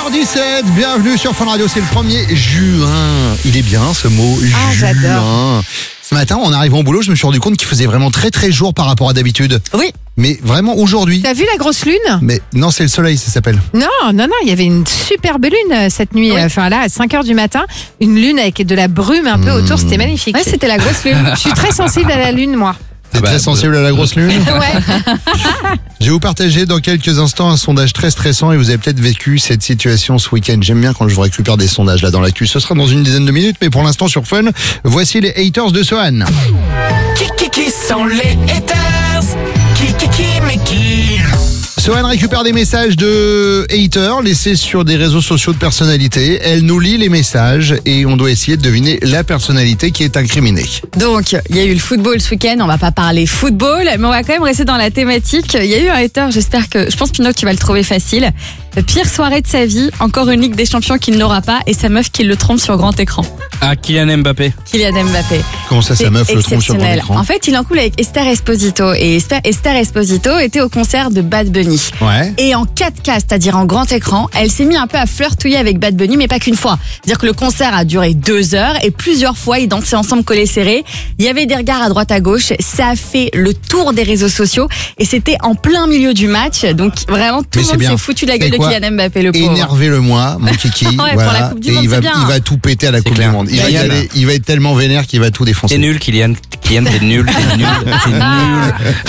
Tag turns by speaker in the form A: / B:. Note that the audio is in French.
A: 6h17, bienvenue sur Fun Radio, c'est le 1er juin. Il est bien ce mot,
B: Ah,
A: juin.
B: j'adore.
A: Ce matin, en arrivant au boulot, je me suis rendu compte qu'il faisait vraiment très très jour par rapport à d'habitude.
B: Oui.
A: Mais vraiment aujourd'hui.
B: T'as vu la grosse lune?
A: Mais non, c'est le soleil, ça s'appelle.
B: Non, il y avait une superbe lune cette nuit.
C: Oui.
B: Enfin là, à 5h du matin, une lune avec de la brume un peu autour, c'était magnifique.
C: Ouais, c'était la grosse lune.
B: Je suis très sensible à la lune, moi.
A: T'es très sensible à la grosse lune.
B: Ouais.
A: Je vais vous partager dans quelques instants un sondage très stressant et vous avez peut-être vécu cette situation ce week-end. J'aime bien quand je vous récupère des sondages là dans l'actu. Ce sera dans une dizaine de minutes, mais pour l'instant sur Fun, voici les haters de Sohan.
D: Qui sont les haters? Mais qui?
A: Sohan récupère des messages de haters laissés sur des réseaux sociaux de personnalités. Elle nous lit les messages et on doit essayer de deviner la personnalité qui est incriminée.
C: Donc, il y a eu le football ce week-end. On va pas parler football, mais on va quand même rester dans la thématique. Il y a eu un hater, je pense Pinot, tu vas le trouver facile. Pire soirée de sa vie, encore une Ligue des Champions qu'il n'aura pas et sa meuf qui le trompe sur grand écran.
E: Ah, Kylian Mbappé.
C: Kylian Mbappé.
A: Comment ça, sa
C: C'est
A: meuf le trompe sur le grand
C: exceptionnel.
A: écran?
C: En fait, il est en couple avec Esther Esposito et Esther Esposito était au concert de Bad Bunny.
A: Ouais.
C: Et en 4K, c'est-à-dire en grand écran, elle s'est mise un peu à flirtouiller avec Bad Bunny, mais pas qu'une fois. C'est-à-dire que le concert a duré 2 heures et plusieurs fois, ils dansaient ensemble collés serrés. Il y avait des regards à droite à gauche. Ça a fait le tour des réseaux sociaux et c'était en plein milieu du match. Donc vraiment, tout
A: Mais
C: le
A: c'est
C: monde
A: bien.
C: s'est foutu de la gueule
A: C'est
C: de
A: quoi?
C: Kylian Mbappé, le pauvre.
A: Énervez-le-moi, mon kiki.
C: Ouais, pour la Coupe du
A: et
C: Monde,
A: il
C: c'est bien.
A: va tout péter à la Coupe
E: clair.
A: du Monde. Il va être tellement vénère qu'il va tout défoncer.
E: T'es nul, Kylian. Kylian, t'es nul, t'es nul, t'es nul.